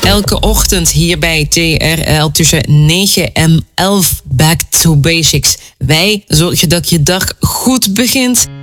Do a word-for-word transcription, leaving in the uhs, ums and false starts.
Elke ochtend hier bij T R L tussen negen en elf. Back to Basics. Wij zorgen dat je dag goed begint.